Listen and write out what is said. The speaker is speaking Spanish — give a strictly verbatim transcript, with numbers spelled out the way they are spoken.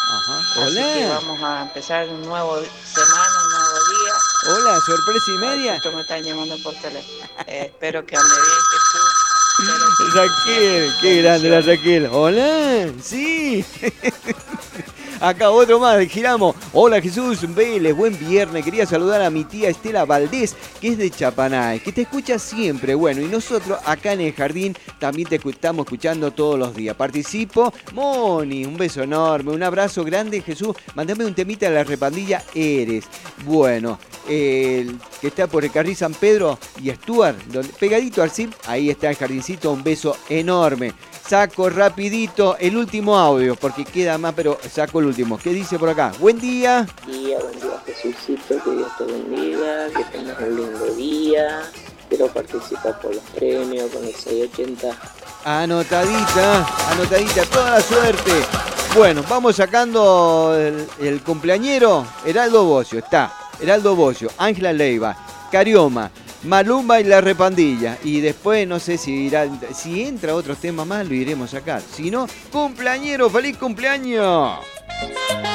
Ajá. Así que Hola. vamos a empezar un nuevo semana, un nuevo día. Hola, sorpresa y Ay, media. justo me están llamando por teléfono. Eh, espero que ande bien, Jesús. Espero que Raquel, disfrutes. qué grande la Bendiciones. Raquel. Hola, sí. Acá otro más, giramos. Hola Jesús Vélez, buen viernes. Quería saludar a mi tía Estela Valdés, que es de Chapanay, que te escucha siempre. Bueno, y nosotros acá en el jardín también te estamos escuchando todos los días. Participo. Moni, un beso enorme, un abrazo grande Jesús. Mandame un temita a la repandilla Eres. Bueno, el que está por el carril San Pedro y Stuart, donde, pegadito al C I M, ahí está el jardincito, un beso enorme. Saco rapidito el último audio, porque queda más, pero saco el último. ¿Qué dice por acá? Buen día. Buen día, buen día Jesucito, que Dios te bendiga, que tengas un lindo día. Quiero participar por los premios con el seiscientos ochenta. Anotadita, anotadita, toda la suerte. Bueno, vamos sacando el, el cumpleañero. Heraldo Bocio, está. Heraldo Bocio, Ángela Leiva, Carioma, Malumba y la repandilla. Y después no sé si irá, si entra otros temas más, lo iremos a sacar. Si no, cumpleañero, feliz cumpleaños.